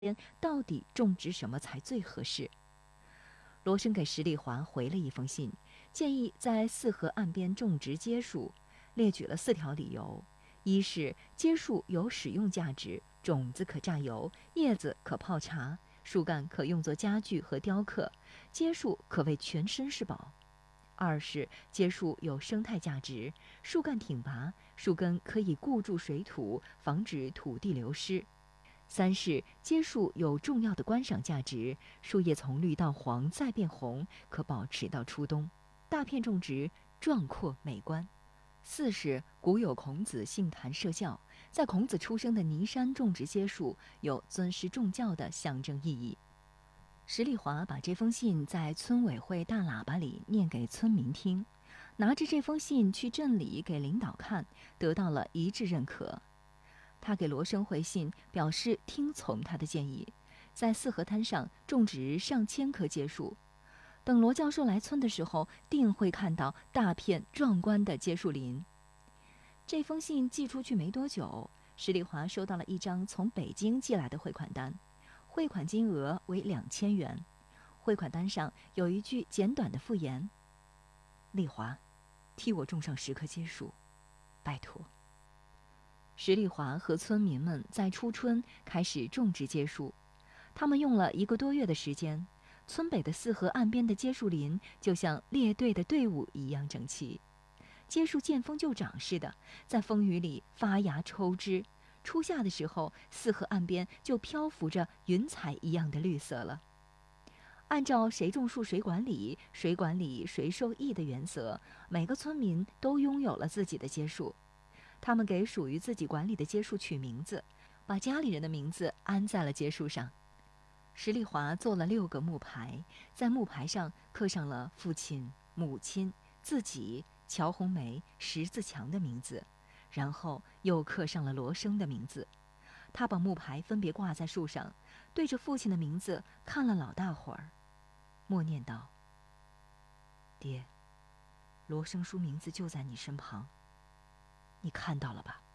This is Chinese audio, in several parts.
到底种植什么才最合适？罗生给石丽华回了一封信，建议在泗河岸边种植秸树，列举了4条理由：一是秸树有使用价值，种子可榨油，叶子可泡茶，树干可用作家具和雕刻，秸树可谓全身是宝；二是秸树有生态价值，树干挺拔，树根可以固住水土，防止土地流失；三是秸树有重要的观赏价值，树叶从绿到黄再变红，可保持到初冬，大片种植壮阔美观；四是古有孔子杏坛设教，在孔子出生的尼山种植秸树，有尊师重教的象征意义。石丽华把这封信在村委会大喇叭里念给村民听，拿着这封信去镇里给领导看，得到了一致认可。他给罗生回信，表示听从他的建议，在泗河滩上种植上千棵秸树。等罗教授来村的时候，定会看到大片壮观的秸树林。这封信寄出去没多久，石丽华收到了一张从北京寄来的汇款单，汇款金额为2000元。汇款单上有一句简短的附言：丽华，替我种上10棵秸树，拜托。石丽华和村民们在初春开始种植秸树，他们用了1个多月的时间，村北的泗河岸边的秸树林就像列队的队伍一样整齐。秸树见风就长似的，在风雨里发芽抽枝，初夏的时候，泗河岸边就漂浮着云彩一样的绿色了。按照谁种树谁管理，谁管理谁受益的原则，每个村民都拥有了自己的秸树。他们给属于自己管理的秸树取名字，把家里人的名字安在了秸树上。石丽华做了6个木牌，在木牌上刻上了父亲、母亲、自己、乔红梅、石自强的名字，然后又刻上了罗生的名字。他把木牌分别挂在树上，对着父亲的名字看了老大会儿，默念道：爹，罗生叔名字就在你身旁，你看到了吧？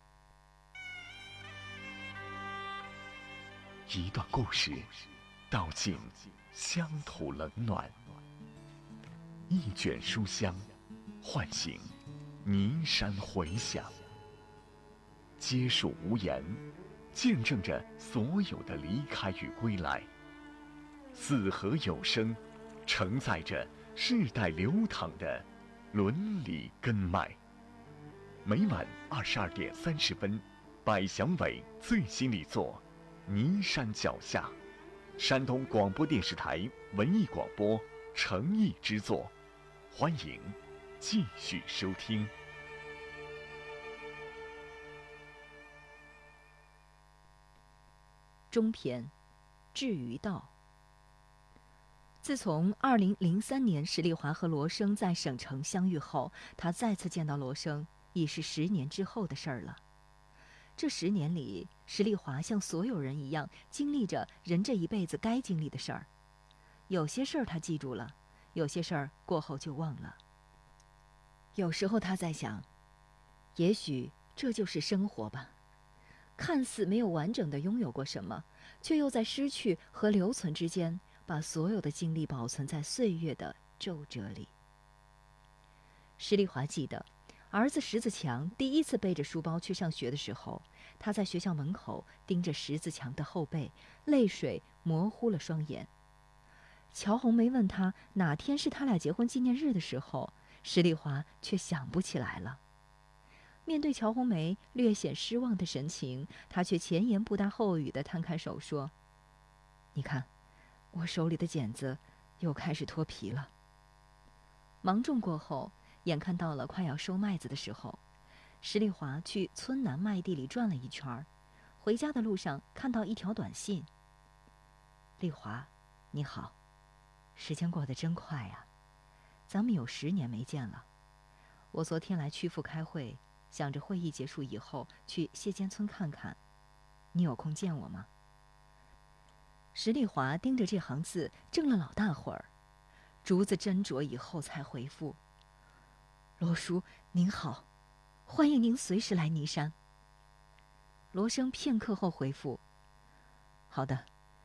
一段故事，道尽乡土冷暖；一卷书香，唤醒尼山回响。秸树无言，见证着所有的离开与归来；泗河有声，承载着世代流淌的伦理根脉。每晚22点30分，百祥伟最新力作《尼山脚下》，山东广播电视台文艺广播诚意之作，欢迎继续收听。 中篇，至于道。自从2003年石丽华和罗生在省城相遇后，他再次见到罗生，已是10年之后的事儿了。这10年里，石丽华像所有人一样，经历着人这一辈子该经历的事儿。有些事儿他记住了，有些事儿过后就忘了。有时候他在想，也许这就是生活吧。看似没有完整的拥有过什么，却又在失去和留存之间，把所有的经历保存在岁月的皱褶里。石丽华记得，儿子石自强第一次背着书包去上学的时候，他在学校门口盯着石自强的后背，泪水模糊了双眼。乔红梅问他哪天是他俩结婚纪念日的时候，石丽华却想不起来了。面对乔红梅略显失望的神情，他却前言不搭后语地摊开手说：你看，我手里的茧子又开始脱皮了。芒种过后，眼看到了快要收麦子的时候，石丽华去村南麦地里转了一圈，回家的路上看到一条短信：丽华，你好，时间过得真快啊，咱们有10年没见了。我昨天来曲阜开会，想着会议结束以后去谢间村看看，你有空见我吗？石丽华盯着这行字怔了老大会儿，竹子斟酌以后才回复：罗叔您好，欢迎您随时来尼山。罗生片刻后回复：好的，